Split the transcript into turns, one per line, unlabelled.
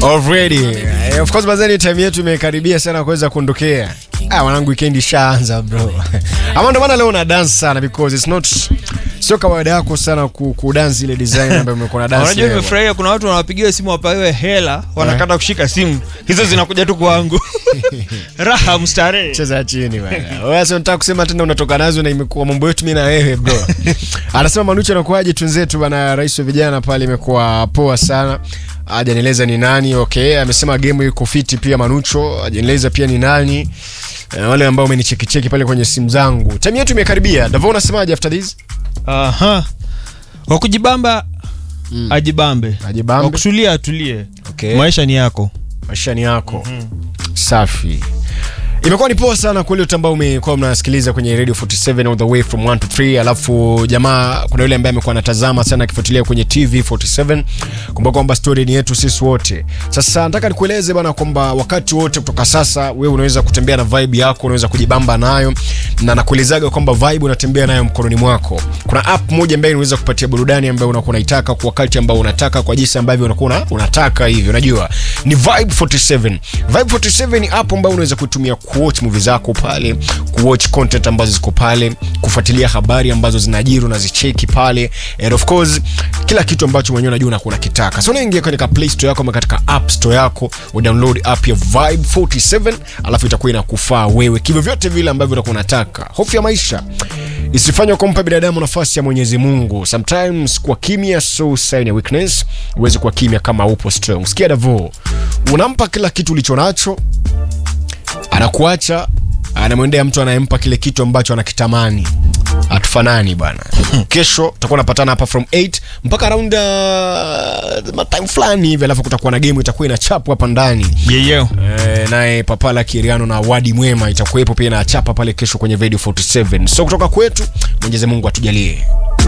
Already. Of course bazeni time yetu imekaribia sana kuweza kuondokea. Wanangu weekend ishaanza bro. Ama ndo maana leo na dance sana because it's not sio kawaida yako sana kudance ile design ambayo umekuwa na dance.
Unajua nimefurahia kuna watu wanawapigia simu wapawe hela, wanakata kushika simu. Hizo zinakuja tu kwangu. Raha mstarehe.
Cheza chini bwana. Wewe sio unataka kusema tena unatoka nazo na imekuwa mambo yetu mimi na wewe bro. Anasema Manucho anakuaje tunzetu bana, rais wa vijana pale imekuwa poa sana. Hajanieleza ni nani. Okay, amesema game iko fiti pia Manucho. Hajanieleza pia ni nani. Wale ambao umenicheki pale kwenye simu zangu. Time yetu imekaribia. Davo unasemaje after this?
Aha. Wakujibamba ajibambe. Wakutulia atulie.
Okay.
Maisha ni yako.
Maisha ni yako. Safi. Imekuwa ni poa sana kwa ile ambao umekuwa mnasikiliza kwenye Radio 47 all the way from 1 to 3. Alafu jamaa kuna yule ambaye amekuwa anatazama sana akifuatilia kwenye TV 47. Kumbuka kwamba story ni yetu sisi wote. Sasa nataka nikueleze bwana kwamba wakati wote kutoka sasa wewe unaweza kutembea na vibe yako, unaweza kujibamba nayo, na nakuelezaga kwamba vibe unatembea nayo mkononi mwako. Kuna app moja ambayo inaweza kupatia burudani ambayo unakuwa unaitaka kwa wakati ambao unataka, kwa jinsi ambavyo unakuwa unataka hivi. Unajua ni Vibe 47. Vibe 47 ni app ambayo unaweza kutumia kuwatch movie zako pale, kuwatch content ambazo ziko pale, kufuatilia habari ambazo zinajiri na zicheki pale, and of course kila kitu ambacho mwenyewe unajua unakuwa unakitaka. So unaingia katika Play Store yako ama katika App Store yako, download app ya Vibe 47, alafu itakuwa inakufaa wewe kivyo vyote vile ambavyo unakuwa unataka. Hofu ya maisha isifanywe kumpa binadamu nafasi ya Mwenyezi Mungu. Sometimes kwa kimya so sign ya weakness. Uweze kwa kimya kama upo strong. Sikia Davo, unampa kila kitu ulichonacho, anakuacha, anamwendea mtu anayempa kile kitu ambacho anakitamani. Atufanani bwana. Kesho tutakuwa napatana hapa from 8 mpaka around time fulani hivi, alafu kutakuwa na game itakuwa inachapwa hapa ndani. Naye Papala Kiriano na Wadi Mwema itakuwepo pia na chapa pale kesho kwenye Radio 47. So kutoka kwetu, Mwenyezi Mungu atujalie.